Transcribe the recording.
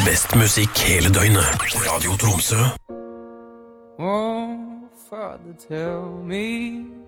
Best musikk hele døgnet. Radio Tromsø. Oh, Father, tell me